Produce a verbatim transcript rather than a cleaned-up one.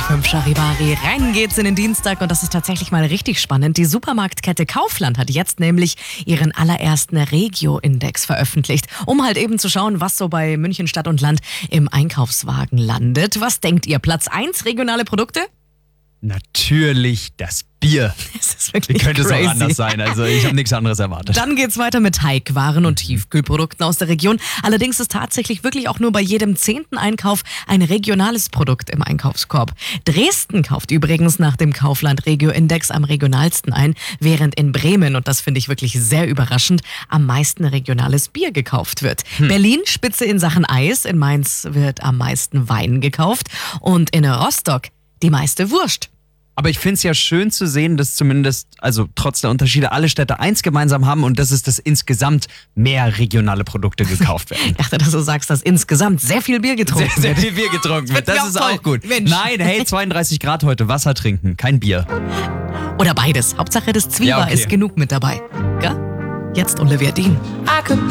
fünf Charivari. Rein geht's in den Dienstag und das ist tatsächlich mal richtig spannend. Die Supermarktkette Kaufland hat jetzt nämlich ihren allerersten Regio-Index veröffentlicht, um halt eben zu schauen, was so bei München Stadt und Land im Einkaufswagen landet. Was denkt ihr? Platz eins regionale Produkte? Natürlich das Bier. Das ist wirklich Wie könnte es crazy. auch anders sein? Also ich habe nichts anderes erwartet. Dann geht's weiter mit Teigwaren und Tiefkühlprodukten aus der Region. Allerdings ist tatsächlich wirklich auch nur bei jedem zehnten Einkauf ein regionales Produkt im Einkaufskorb. Dresden kauft übrigens nach dem Kaufland Regio Index am regionalsten ein, während in Bremen, und das finde ich wirklich sehr überraschend, am meisten regionales Bier gekauft wird. Hm. Berlin Spitze in Sachen Eis, in Mainz wird am meisten Wein gekauft und in Rostock die meiste Wurst. Aber ich finde es ja schön zu sehen, dass zumindest, also trotz der Unterschiede, alle Städte eins gemeinsam haben und das ist, dass insgesamt mehr regionale Produkte gekauft werden. Ich dachte, dass du sagst, dass insgesamt sehr viel Bier getrunken Sehr, sehr wird. viel Bier getrunken wird. Das Das wär ist auch toll. auch gut. Mensch. Nein, hey, zweiunddreißig Grad heute, Wasser trinken, kein Bier. Oder beides. Hauptsache das Zwieber Ja, okay. ist genug mit dabei. Gell? Jetzt Olivia Dean.